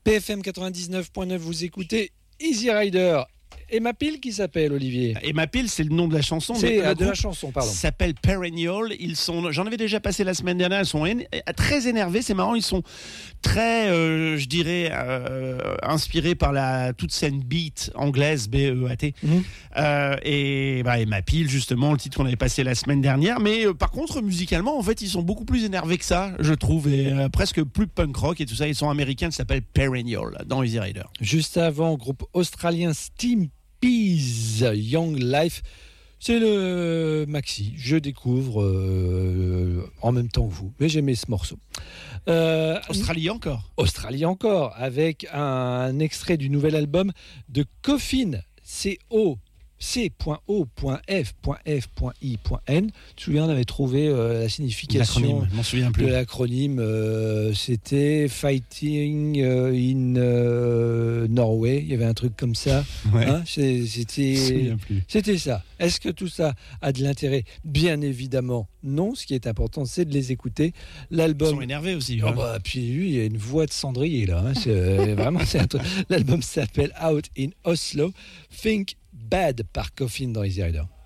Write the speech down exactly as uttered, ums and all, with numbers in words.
P F M quatre-vingt-dix-neuf point neuf, vous écoutez Easy Rider. Et ma pile qui s'appelle, Olivier. Et ma pile, c'est le nom de la chanson. C'est mais de la chanson, pardon. S'appelle Perennial. Ils sont, j'en avais déjà passé la semaine dernière. Ils sont é- très énervés. C'est marrant. Ils sont très, euh, je dirais, euh, inspirés par la toute scène beat anglaise, B E A T. Mm-hmm. Euh, et, bah, et ma pile, justement, le titre qu'on avait passé la semaine dernière. Mais euh, par contre, musicalement, en fait, ils sont beaucoup plus énervés que ça, je trouve, et euh, presque plus punk rock et tout ça. Ils sont américains. Ça s'appelle Perennial dans Easy Rider. Juste avant, groupe australien Steam Peas, Young Life, c'est le maxi. Je découvre euh, en même temps que vous, mais j'aimais ce morceau. Euh, Australie encore. Australie encore, avec un, un extrait du nouvel album de Coffin, C O C O F F I N. Tu te souviens, on avait trouvé euh, la signification plus. de l'acronyme. Euh, c'était Fighting euh, in euh, Norway. Il y avait un truc comme ça. Ouais. Hein, c'était, c'était ça. Est-ce que tout ça a de l'intérêt ? Bien évidemment, non. Ce qui est important, c'est de les écouter. L'album. Ils sont énervés aussi. Oh hein. bah, puis lui, il a une voix de cendrier là. Hein. C'est, vraiment, c'est un truc. L'album s'appelle Out in Oslo. Think Bad par Coffin dans Easy Rider.